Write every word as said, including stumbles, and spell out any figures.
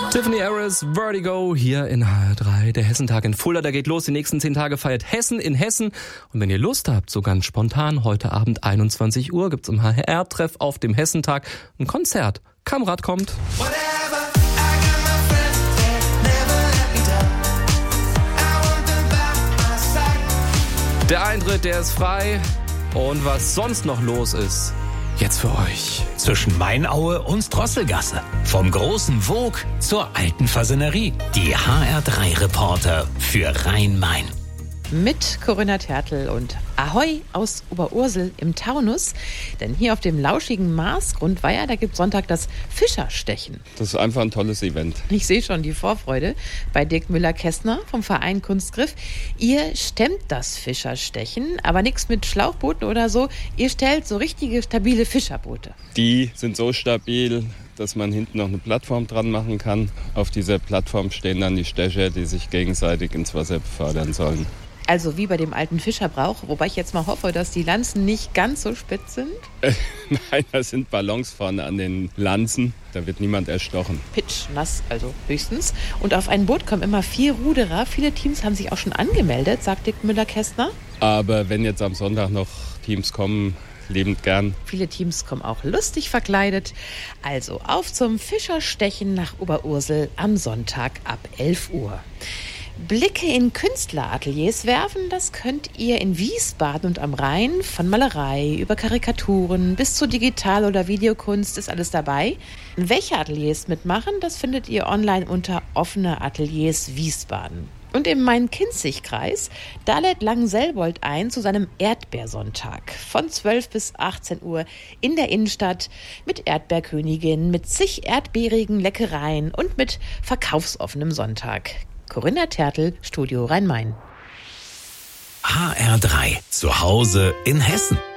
Tiffany Harris, Vertigo, hier in H R drei. Der Hessentag in Fulda, der geht los. Die nächsten zehn Tage feiert Hessen in Hessen. Und wenn ihr Lust habt, so ganz spontan, heute Abend einundzwanzig Uhr gibt's im H R-Treff auf dem Hessentag ein Konzert. Kamrat kommt. Der Eintritt, der ist frei. Und was sonst noch los ist, jetzt für euch. Zwischen Mainaue und Drosselgasse. Vom großen Vogue zur alten Fasanerie. Die H R drei Reporter für Rhein-Main. Mit Corinna Tertl und Ahoi aus Oberursel im Taunus. Denn hier auf dem lauschigen Marsgrundweiher, da gibt Sonntag das Fischerstechen. Das ist einfach ein tolles Event. Ich sehe schon die Vorfreude bei Dirk Müller-Kästner vom Verein Kunstgriff. Ihr stemmt das Fischerstechen, aber nichts mit Schlauchbooten oder so. Ihr stellt so richtige, stabile Fischerboote. Die sind so stabil, dass man hinten noch eine Plattform dran machen kann. Auf dieser Plattform stehen dann die Stecher, die sich gegenseitig ins Wasser befördern sollen. Also wie bei dem alten Fischerbrauch, wobei ich jetzt mal hoffe, dass die Lanzen nicht ganz so spitz sind. Äh, nein, da sind Ballons vorne an den Lanzen, da wird niemand erstochen. Pitsch, nass also höchstens. Und auf ein Boot kommen immer vier Ruderer. Viele Teams haben sich auch schon angemeldet, sagt Dirk Müller-Kästner. Aber wenn jetzt am Sonntag noch Teams kommen, lebend gern. Viele Teams kommen auch lustig verkleidet. Also auf zum Fischerstechen nach Oberursel am Sonntag ab elf Uhr. Blicke in Künstlerateliers werfen, das könnt ihr in Wiesbaden und am Rhein. Von Malerei über Karikaturen bis zu Digital- oder Videokunst ist alles dabei. Welche Ateliers mitmachen, das findet ihr online unter Offene Ateliers Wiesbaden. Und im Main-Kinzig-Kreis, da lädt Langenselbold ein zu seinem Erdbeersonntag. Von zwölf bis achtzehn Uhr in der Innenstadt mit Erdbeerkönigin, mit zig erdbeerigen Leckereien und mit verkaufsoffenem Sonntag. Corinna Tertl, Studio Rhein-Main. H R drei, zu Hause in Hessen.